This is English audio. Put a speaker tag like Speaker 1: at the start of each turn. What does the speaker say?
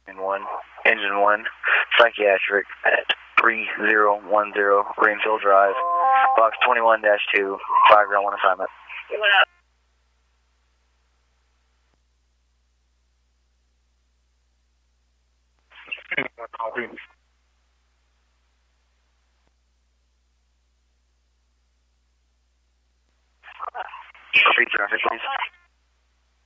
Speaker 1: Engine 1, psychiatric at 3010 Greenfield Drive, box 21-2, 5 ground 1 assignment. Street traffic, please.